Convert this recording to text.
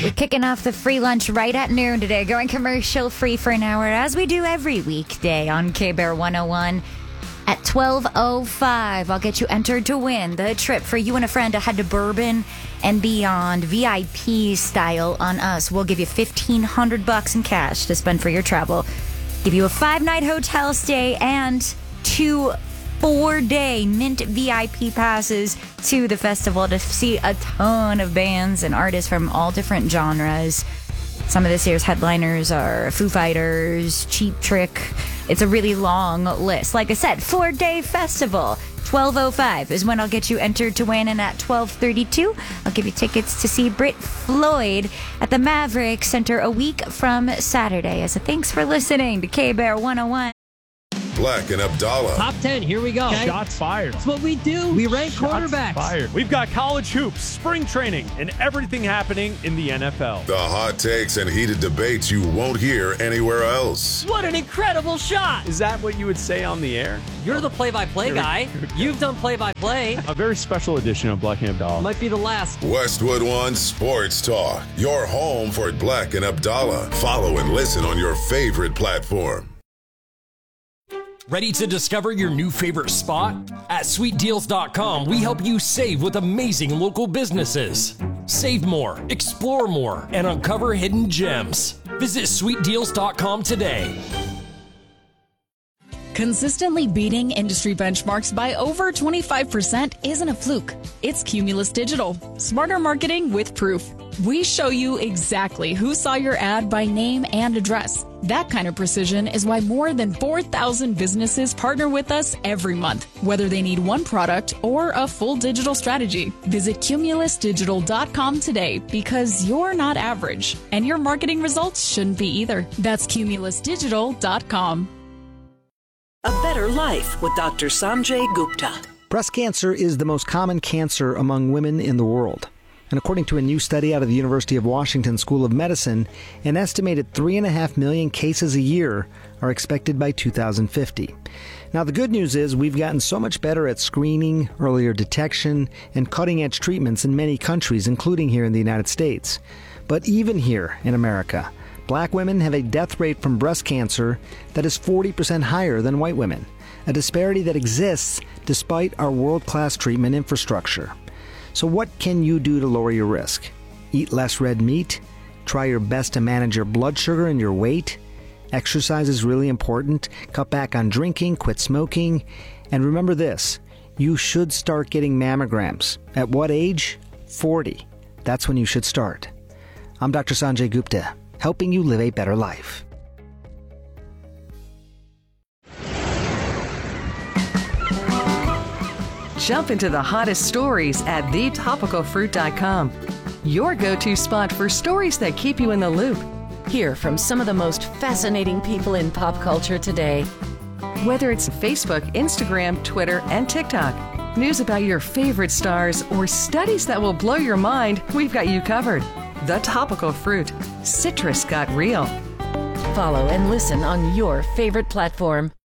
We're kicking off the free lunch right at noon today, going commercial free for an hour, as we do every weekday on K-Bear 101. At 12:05, I'll get you entered to win the trip for you and a friend to head to Bourbon and Beyond, VIP style on us. We'll give you $1,500 in cash to spend for your travel. Give you a 5-night hotel stay and 2 4-day Mint VIP passes to the festival to see a ton of bands and artists from all different genres. Some of this year's headliners are Foo Fighters, Cheap Trick. It's a really long list. Like I said, 4-day festival. 12:05 is when I'll get you entered to win, and at 12:32, I'll give you tickets to see Brit Floyd at the Maverick Center a week from Saturday. As a thanks for listening to K-Bear 101. Black and Abdallah. Top 10, here we go. Okay. Shots fired. That's what we do. We rank quarterbacks. Fired. We've got college hoops, spring training, and everything happening in the NFL. The hot takes and heated debates you won't hear anywhere else. What an incredible shot. Is that what you would say on the air? You're the play-by-play guy. You've done play-by-play. A very special edition of Black and Abdallah. Might be the last. Westwood One Sports Talk. Your home for Black and Abdallah. Follow and listen on your favorite platform. Ready to discover your new favorite spot? At SweetDeals.com, we help you save with amazing local businesses. Save more, explore more, and uncover hidden gems. Visit SweetDeals.com today. Consistently beating industry benchmarks by over 25% isn't a fluke. It's Cumulus Digital. Smarter marketing with proof. We show you exactly who saw your ad by name and address. That kind of precision is why more than 4,000 businesses partner with us every month, whether they need one product or a full digital strategy. Visit cumulusdigital.com today, because you're not average, and your marketing results shouldn't be either. That's cumulusdigital.com. A Better Life with Dr. Sanjay Gupta. Breast cancer is the most common cancer among women in the world. And according to a new study out of the University of Washington School of Medicine, an estimated 3.5 million cases a year are expected by 2050. Now, the good news is we've gotten so much better at screening, earlier detection, and cutting-edge treatments in many countries, including here in the United States. But even here in America, Black women have a death rate from breast cancer that is 40% higher than white women, a disparity that exists despite our world-class treatment infrastructure. So what can you do to lower your risk? Eat less red meat? Try your best to manage your blood sugar and your weight? Exercise is really important. Cut back on drinking, quit smoking. And remember this, you should start getting mammograms. At what age? 40. That's when you should start. I'm Dr. Sanjay Gupta, helping you live a better life. Jump into the hottest stories at thetopicalfruit.com. Your go-to spot for stories that keep you in the loop. Hear from some of the most fascinating people in pop culture today. Whether it's Facebook, Instagram, Twitter, and TikTok, news about your favorite stars, or studies that will blow your mind, we've got you covered. The Topical Fruit. Citrus got real. Follow and listen on your favorite platform.